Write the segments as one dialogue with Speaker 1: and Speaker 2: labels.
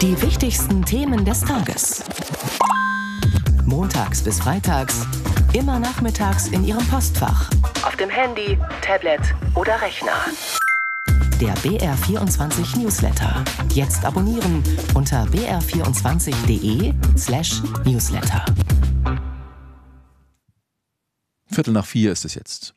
Speaker 1: Die wichtigsten Themen des Tages. Montags bis freitags, immer nachmittags in Ihrem Postfach. Auf dem Handy, Tablet oder Rechner. Der BR24 Newsletter. Jetzt abonnieren unter br24.de/Newsletter.
Speaker 2: 3:45 ist es jetzt.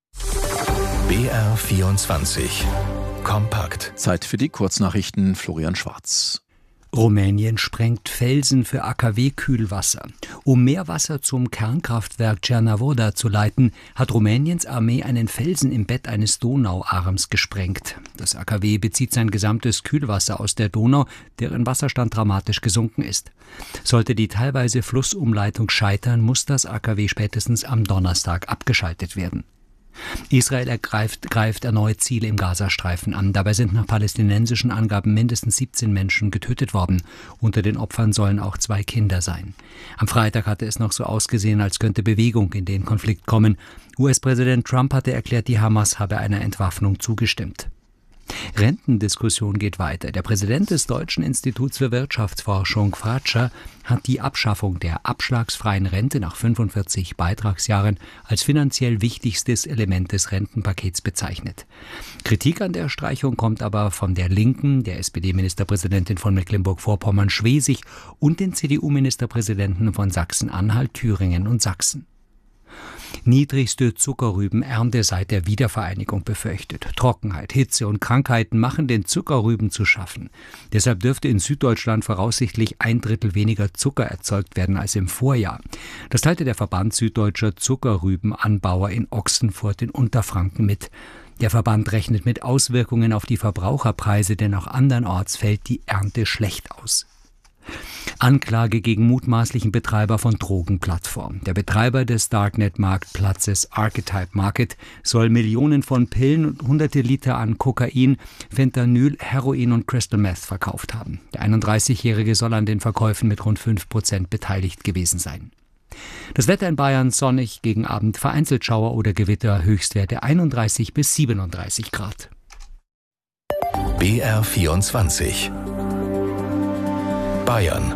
Speaker 3: BR24 Kompakt.
Speaker 2: Zeit für die Kurznachrichten. Florian Schwarz.
Speaker 4: Rumänien sprengt Felsen für AKW-Kühlwasser. Um Meerwasser zum Kernkraftwerk Cernavodă zu leiten, hat Rumäniens Armee einen Felsen im Bett eines Donauarms gesprengt. Das AKW bezieht sein gesamtes Kühlwasser aus der Donau, deren Wasserstand dramatisch gesunken ist. Sollte die teilweise Flussumleitung scheitern, muss das AKW spätestens am Donnerstag abgeschaltet werden. Israel greift erneut Ziele im Gazastreifen an. Dabei sind nach palästinensischen Angaben mindestens 17 Menschen getötet worden. Unter den Opfern sollen auch 2 Kinder sein. Am Freitag hatte es noch so ausgesehen, als könnte Bewegung in den Konflikt kommen. US-Präsident Trump hatte erklärt, die Hamas habe einer Entwaffnung zugestimmt. Rentendiskussion geht weiter. Der Präsident des Deutschen Instituts für Wirtschaftsforschung, Fratscher, hat die Abschaffung der abschlagsfreien Rente nach 45 Beitragsjahren als finanziell wichtigstes Element des Rentenpakets bezeichnet. Kritik an der Streichung kommt aber von der Linken, der SPD-Ministerpräsidentin von Mecklenburg-Vorpommern-Schwesig und den CDU-Ministerpräsidenten von Sachsen-Anhalt, Thüringen und Sachsen. Niedrigste Zuckerrübenernte seit der Wiedervereinigung befürchtet. Trockenheit, Hitze und Krankheiten machen den Zuckerrüben zu schaffen. Deshalb dürfte in Süddeutschland voraussichtlich 1/3 weniger Zucker erzeugt werden als im Vorjahr. Das teilte der Verband Süddeutscher Zuckerrübenanbauer in Ochsenfurt in Unterfranken mit. Der Verband rechnet mit Auswirkungen auf die Verbraucherpreise, denn auch andernorts fällt die Ernte schlecht aus. Anklage gegen mutmaßlichen Betreiber von Drogenplattformen. Der Betreiber des Darknet-Marktplatzes Archetype Market soll Millionen von Pillen und hunderte Liter an Kokain, Fentanyl, Heroin und Crystal Meth verkauft haben. Der 31-Jährige soll an den Verkäufen mit rund 5% beteiligt gewesen sein. Das Wetter in Bayern sonnig, gegen Abend vereinzelt Schauer oder Gewitter, Höchstwerte 31 bis 37 Grad.
Speaker 3: BR24 Bayern.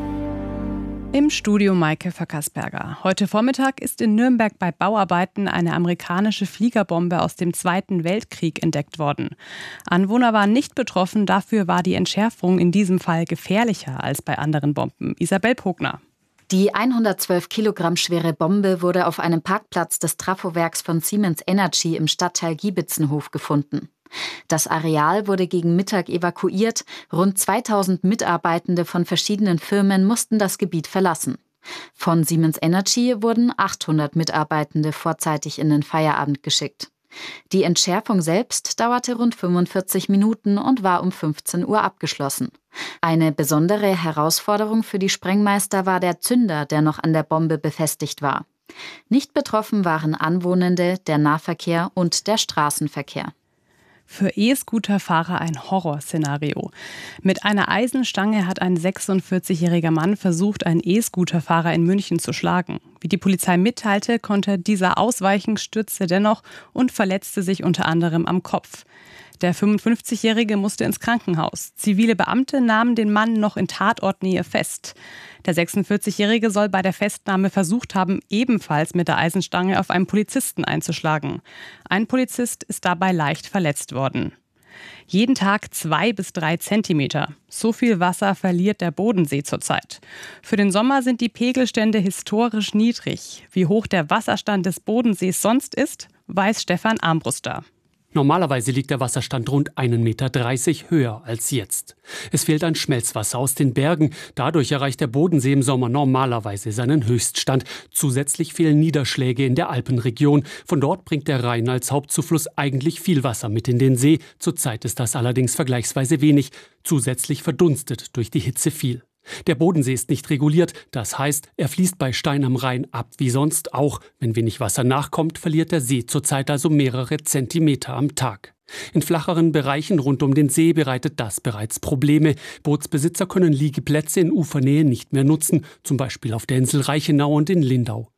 Speaker 5: Im Studio Maike Verkersberger. Heute Vormittag ist in Nürnberg bei Bauarbeiten eine amerikanische Fliegerbombe aus dem Zweiten Weltkrieg entdeckt worden. Anwohner waren nicht betroffen, dafür war die Entschärfung in diesem Fall gefährlicher als bei anderen Bomben. Isabel Pogner.
Speaker 6: Die 112 Kilogramm schwere Bombe wurde auf einem Parkplatz des Trafowerks von Siemens Energy im Stadtteil Giebitzenhof gefunden. Das Areal wurde gegen Mittag evakuiert. Rund 2000 Mitarbeitende von verschiedenen Firmen mussten das Gebiet verlassen. Von Siemens Energy wurden 800 Mitarbeitende vorzeitig in den Feierabend geschickt. Die Entschärfung selbst dauerte rund 45 Minuten und war um 15 Uhr abgeschlossen. Eine besondere Herausforderung für die Sprengmeister war der Zünder, der noch an der Bombe befestigt war. Nicht betroffen waren Anwohnende, der Nahverkehr und der Straßenverkehr.
Speaker 5: Für E-Scooter-Fahrer ein Horrorszenario. Mit einer Eisenstange hat ein 46-jähriger Mann versucht, einen E-Scooter-Fahrer in München zu schlagen. Wie die Polizei mitteilte, konnte dieser ausweichen, stürzte dennoch und verletzte sich unter anderem am Kopf. Der 55-Jährige musste ins Krankenhaus. Zivile Beamte nahmen den Mann noch in Tatortnähe fest. Der 46-Jährige soll bei der Festnahme versucht haben, ebenfalls mit der Eisenstange auf einen Polizisten einzuschlagen. Ein Polizist ist dabei leicht verletzt worden. Jeden Tag 2 bis 3 Zentimeter. So viel Wasser verliert der Bodensee zurzeit. Für den Sommer sind die Pegelstände historisch niedrig. Wie hoch der Wasserstand des Bodensees sonst ist, weiß Stefan Armbruster.
Speaker 7: Normalerweise liegt der Wasserstand rund 1,30 Meter höher als jetzt. Es fehlt an Schmelzwasser aus den Bergen. Dadurch erreicht der Bodensee im Sommer normalerweise seinen Höchststand. Zusätzlich fehlen Niederschläge in der Alpenregion. Von dort bringt der Rhein als Hauptzufluss eigentlich viel Wasser mit in den See. Zurzeit ist das allerdings vergleichsweise wenig. Zusätzlich verdunstet durch die Hitze viel. Der Bodensee ist nicht reguliert, das heißt, er fließt bei Stein am Rhein ab wie sonst auch. Wenn wenig Wasser nachkommt, verliert der See zurzeit also mehrere Zentimeter am Tag. In flacheren Bereichen rund um den See bereitet das bereits Probleme. Bootsbesitzer können Liegeplätze in Ufernähe nicht mehr nutzen, zum Beispiel auf der Insel Reichenau und in Lindau.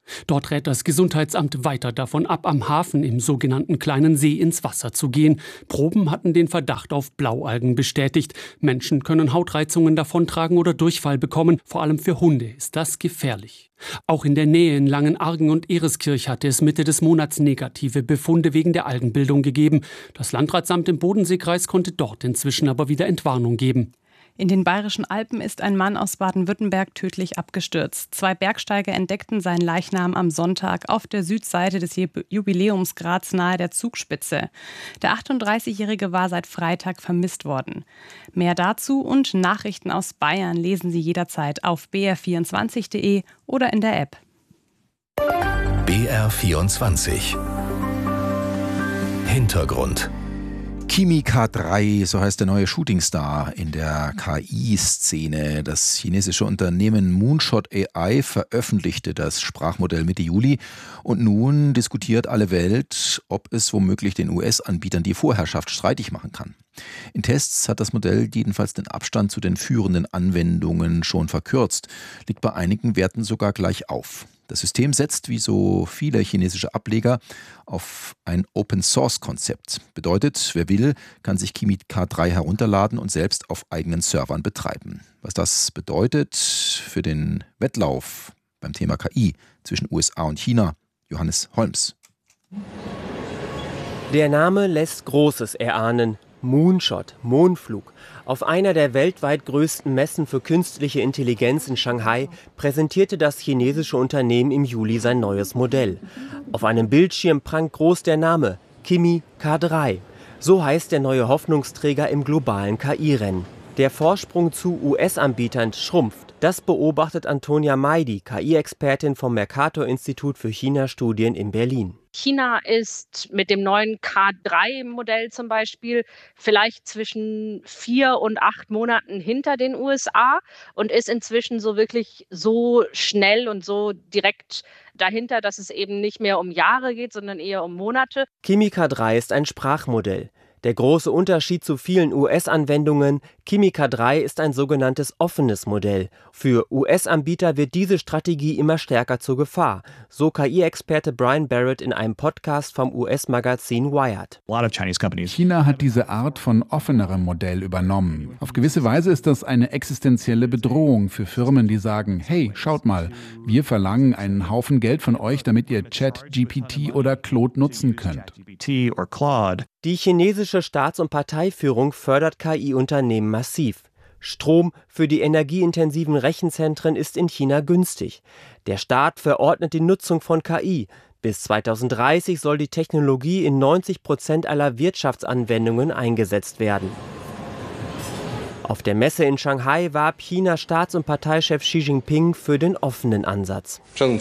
Speaker 7: Dort rät das Gesundheitsamt weiter davon ab, am Hafen im sogenannten Kleinen See ins Wasser zu gehen. Proben hatten den Verdacht auf Blaualgen bestätigt. Menschen können Hautreizungen davontragen oder Durchfall bekommen. Vor allem für Hunde ist das gefährlich. Auch in der Nähe in Langenargen und Ereskirch hatte es Mitte des Monats negative Befunde wegen der Algenbildung gegeben. Das Landratsamt im Bodenseekreis konnte dort inzwischen aber wieder Entwarnung geben.
Speaker 5: In den Bayerischen Alpen ist ein Mann aus Baden-Württemberg tödlich abgestürzt. 2 Bergsteiger entdeckten seinen Leichnam am Sonntag auf der Südseite des Jubiläumsgrads nahe der Zugspitze. Der 38-Jährige war seit Freitag vermisst worden. Mehr dazu und Nachrichten aus Bayern lesen Sie jederzeit auf br24.de oder in der App.
Speaker 3: BR24 Hintergrund.
Speaker 2: Kimi K3, so heißt der neue Shootingstar in der KI-Szene. Das chinesische Unternehmen Moonshot AI veröffentlichte das Sprachmodell Mitte Juli. Und nun diskutiert alle Welt, ob es womöglich den US-Anbietern die Vorherrschaft streitig machen kann. In Tests hat das Modell jedenfalls den Abstand zu den führenden Anwendungen schon verkürzt, liegt bei einigen Werten sogar gleich auf. Das System setzt, wie so viele chinesische Ableger, auf ein Open-Source-Konzept. Bedeutet, wer will, kann sich Kimi K3 herunterladen und selbst auf eigenen Servern betreiben. Was das bedeutet für den Wettlauf beim Thema KI zwischen USA und China, Johannes Holmes.
Speaker 8: Der Name lässt Großes erahnen. Moonshot, Mondflug. Auf einer der weltweit größten Messen für künstliche Intelligenz in Shanghai präsentierte das chinesische Unternehmen im Juli sein neues Modell. Auf einem Bildschirm prangt groß der Name Kimi K3. So heißt der neue Hoffnungsträger im globalen KI-Rennen. Der Vorsprung zu US-Anbietern schrumpft. Das beobachtet Antonia Maidi, KI-Expertin vom Mercator-Institut für China-Studien in Berlin.
Speaker 9: China ist mit dem neuen K3-Modell zum Beispiel vielleicht zwischen 4 und 8 Monaten hinter den USA und ist inzwischen so wirklich so schnell und so direkt dahinter, dass es eben nicht mehr um Jahre geht, sondern eher um Monate.
Speaker 8: Kimi K3 ist ein Sprachmodell. Der große Unterschied zu vielen US-Anwendungen, Kimi K3 ist ein sogenanntes offenes Modell. Für US-Anbieter wird diese Strategie immer stärker zur Gefahr, so KI-Experte Brian Barrett in einem Podcast vom US-Magazin Wired.
Speaker 10: China hat diese Art von offenerem Modell übernommen. Auf gewisse Weise ist das eine existenzielle Bedrohung für Firmen, die sagen, hey, schaut mal, wir verlangen einen Haufen Geld von euch, damit ihr ChatGPT oder Claude nutzen könnt.
Speaker 8: Die chinesische Staats- und Parteiführung fördert KI-Unternehmen massiv. Strom für die energieintensiven Rechenzentren ist in China günstig. Der Staat verordnet die Nutzung von KI. Bis 2030 soll die Technologie in 90% aller Wirtschaftsanwendungen eingesetzt werden. Auf der Messe in Shanghai warb Chinas Staats- und Parteichef Xi Jinping für den offenen Ansatz.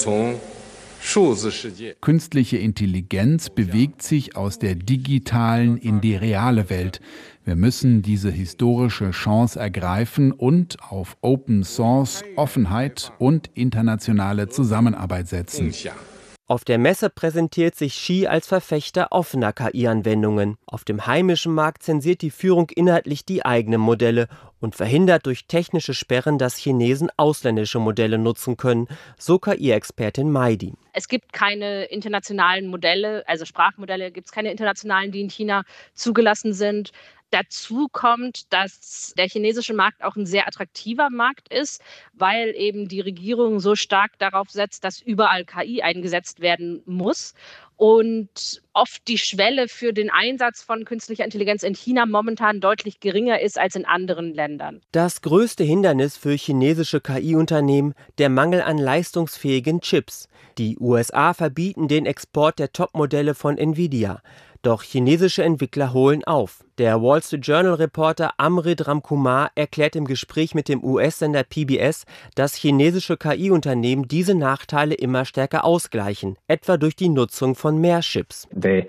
Speaker 10: Künstliche Intelligenz bewegt sich aus der digitalen in die reale Welt. Wir müssen diese historische Chance ergreifen und auf Open Source, Offenheit und internationale Zusammenarbeit setzen.
Speaker 8: Auf der Messe präsentiert sich Xi als Verfechter offener KI-Anwendungen. Auf dem heimischen Markt zensiert die Führung inhaltlich die eigenen Modelle und verhindert durch technische Sperren, dass Chinesen ausländische Modelle nutzen können, so KI-Expertin Maidi.
Speaker 9: Es gibt keine internationalen Modelle, also Sprachmodelle gibt es keine internationalen, die in China zugelassen sind. Dazu kommt, dass der chinesische Markt auch ein sehr attraktiver Markt ist, weil eben die Regierung so stark darauf setzt, dass überall KI eingesetzt werden muss. Und oft die Schwelle für den Einsatz von künstlicher Intelligenz in China momentan deutlich geringer ist als in anderen Ländern.
Speaker 8: Das größte Hindernis für chinesische KI-Unternehmen, der Mangel an leistungsfähigen Chips. Die USA verbieten den Export der Top-Modelle von Nvidia. Doch chinesische Entwickler holen auf. Der Wall Street Journal-Reporter Amrit Ramkumar erklärt im Gespräch mit dem US-Sender PBS, dass chinesische KI-Unternehmen diese Nachteile immer stärker ausgleichen, etwa durch die Nutzung von mehr Chips.
Speaker 10: Sie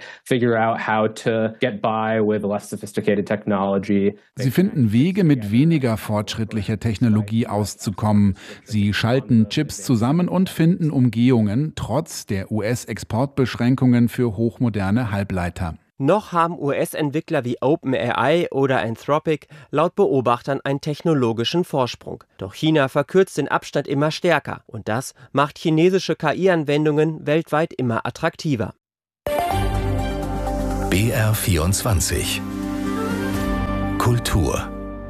Speaker 10: finden Wege, mit weniger fortschrittlicher Technologie auszukommen. Sie schalten Chips zusammen und finden Umgehungen, trotz der US-Exportbeschränkungen für hochmoderne Halbleiter.
Speaker 8: Noch haben US-Entwickler wie OpenAI oder Anthropic laut Beobachtern einen technologischen Vorsprung. Doch China verkürzt den Abstand immer stärker und das macht chinesische KI-Anwendungen weltweit immer attraktiver.
Speaker 3: BR24 Kultur.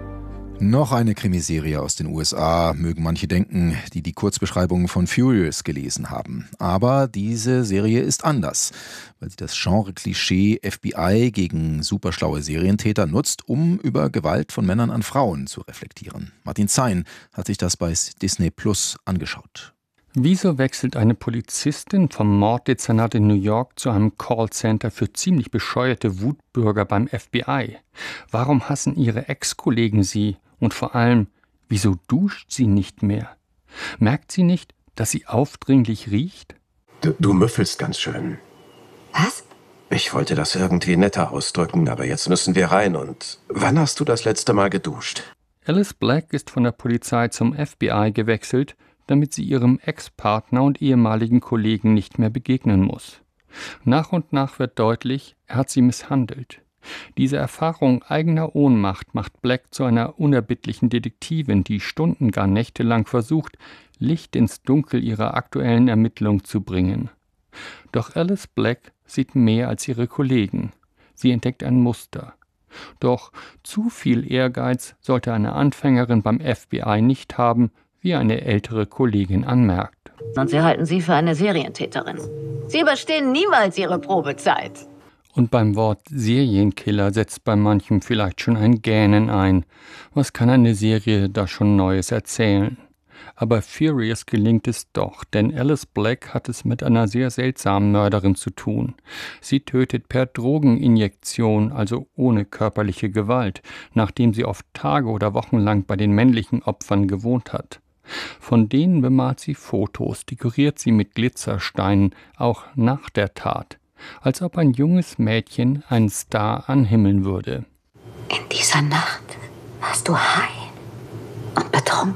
Speaker 2: Noch eine Krimiserie aus den USA, mögen manche denken, die die Kurzbeschreibung von Furious gelesen haben. Aber diese Serie ist anders, weil sie das Genre-Klischee FBI gegen superschlaue Serientäter nutzt, um über Gewalt von Männern an Frauen zu reflektieren. Martin Zein hat sich das bei Disney Plus angeschaut.
Speaker 11: Wieso wechselt eine Polizistin vom Morddezernat in New York zu einem Callcenter für ziemlich bescheuerte Wutbürger beim FBI? Warum hassen ihre Ex-Kollegen sie? Und vor allem, wieso duscht sie nicht mehr? Merkt sie nicht, dass sie aufdringlich riecht?
Speaker 12: Du müffelst ganz schön.
Speaker 13: Was?
Speaker 12: Ich wollte das irgendwie netter ausdrücken, aber jetzt müssen wir rein. Und wann hast du das letzte Mal geduscht?
Speaker 11: Alice Black ist von der Polizei zum FBI gewechselt, damit sie ihrem Ex-Partner und ehemaligen Kollegen nicht mehr begegnen muss. Nach und nach wird deutlich, er hat sie misshandelt. Diese Erfahrung eigener Ohnmacht macht Black zu einer unerbittlichen Detektivin, die Stunden, gar nächtelang versucht, Licht ins Dunkel ihrer aktuellen Ermittlung zu bringen. Doch Alice Black sieht mehr als ihre Kollegen. Sie entdeckt ein Muster. Doch zu viel Ehrgeiz sollte eine Anfängerin beim FBI nicht haben, wie eine ältere Kollegin anmerkt.
Speaker 13: Und sie halten sie für eine Serientäterin. Sie überstehen niemals ihre Probezeit.
Speaker 11: Und beim Wort Serienkiller setzt bei manchem vielleicht schon ein Gähnen ein. Was kann eine Serie da schon Neues erzählen? Aber Furious gelingt es doch, denn Alice Black hat es mit einer sehr seltsamen Mörderin zu tun. Sie tötet per Drogeninjektion, also ohne körperliche Gewalt, nachdem sie oft Tage oder Wochen lang bei den männlichen Opfern gewohnt hat. Von denen bemalt sie Fotos, dekoriert sie mit Glitzersteinen, auch nach der Tat. Als ob ein junges Mädchen einen Star anhimmeln würde.
Speaker 13: In dieser Nacht warst du high und betrunken.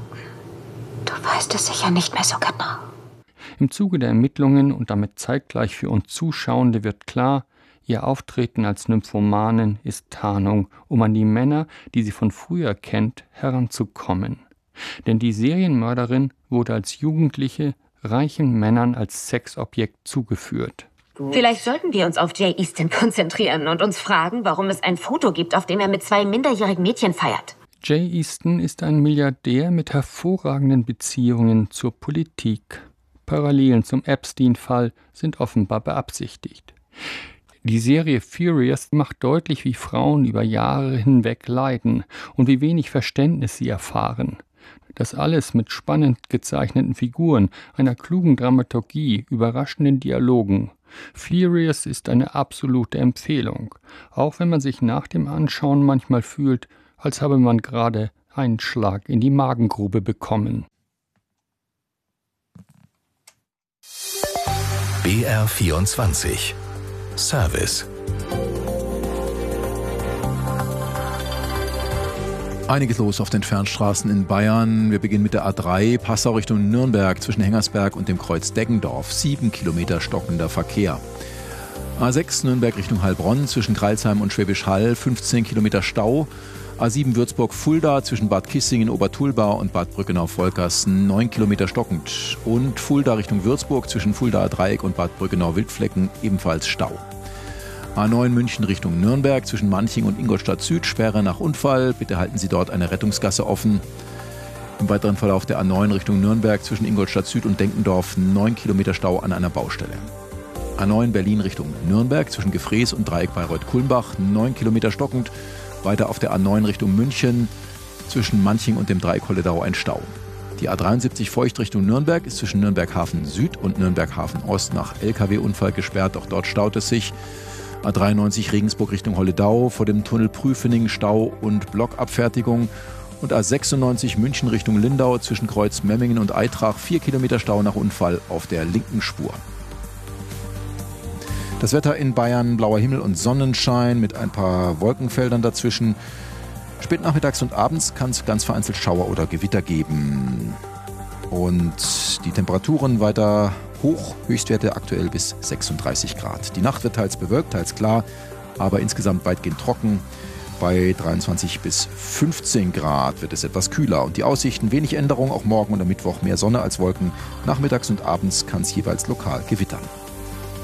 Speaker 13: Du weißt es sicher nicht mehr so genau.
Speaker 11: Im Zuge der Ermittlungen und damit zeitgleich für uns Zuschauende wird klar, ihr Auftreten als Nymphomanin ist Tarnung, um an die Männer, die sie von früher kennt, heranzukommen. Denn die Serienmörderin wurde als Jugendliche reichen Männern als Sexobjekt zugeführt.
Speaker 13: Vielleicht sollten wir uns auf Jay Easton konzentrieren und uns fragen, warum es ein Foto gibt, auf dem er mit 2 minderjährigen Mädchen feiert.
Speaker 11: Jay Easton ist ein Milliardär mit hervorragenden Beziehungen zur Politik. Parallelen zum Epstein-Fall sind offenbar beabsichtigt. Die Serie Furious macht deutlich, wie Frauen über Jahre hinweg leiden und wie wenig Verständnis sie erfahren. Das alles mit spannend gezeichneten Figuren, einer klugen Dramaturgie, überraschenden Dialogen. Furious ist eine absolute Empfehlung, auch wenn man sich nach dem Anschauen manchmal fühlt, als habe man gerade einen Schlag in die Magengrube bekommen.
Speaker 3: BR24 Service.
Speaker 2: Einiges los auf den Fernstraßen in Bayern. Wir beginnen mit der A3, Passau Richtung Nürnberg zwischen Hengersberg und dem Kreuz Deggendorf. 7 Kilometer stockender Verkehr. A6 Nürnberg Richtung Heilbronn zwischen Crailsheim und Schwäbisch Hall. 15 Kilometer Stau. A7 Würzburg-Fulda zwischen Bad Kissingen, Obertulbau und Bad Brückenau-Volkers 9 Kilometer stockend. Und Fulda Richtung Würzburg zwischen Fuldaer Dreieck und Bad Brückenau-Wildflecken ebenfalls Stau. A9 München Richtung Nürnberg zwischen Manching und Ingolstadt Süd, Sperre nach Unfall. Bitte halten Sie dort eine Rettungsgasse offen. Im weiteren Verlauf der A9 Richtung Nürnberg zwischen Ingolstadt Süd und Denkendorf 9 Kilometer Stau an einer Baustelle. A9 Berlin Richtung Nürnberg zwischen Gefrees und Dreieck Bayreuth-Kulmbach 9 Kilometer stockend. Weiter auf der A9 Richtung München zwischen Manching und dem Dreieck Holledau ein Stau. Die A73 Feucht Richtung Nürnberg ist zwischen Nürnberg Hafen Süd und Nürnberg Hafen Ost nach LKW-Unfall gesperrt. Auch dort staut es sich. A93 Regensburg Richtung Holledau, vor dem Tunnel Prüfening Stau und Blockabfertigung. Und A96 München Richtung Lindau zwischen Kreuz Memmingen und Eitrach 4 Kilometer Stau nach Unfall auf der linken Spur. Das Wetter in Bayern, blauer Himmel und Sonnenschein mit ein paar Wolkenfeldern dazwischen. Spät nachmittags und abends kann es ganz vereinzelt Schauer oder Gewitter geben. Und die Temperaturen weiter hoch, Höchstwerte aktuell bis 36 Grad. Die Nacht wird teils bewölkt, teils klar aber insgesamt weitgehend trocken. Bei 23 bis 15 Grad wird es etwas kühler und die Aussichten wenig Änderung, auch morgen und am Mittwoch mehr Sonne als Wolken. Nachmittags und abends kann es jeweils lokal gewittern.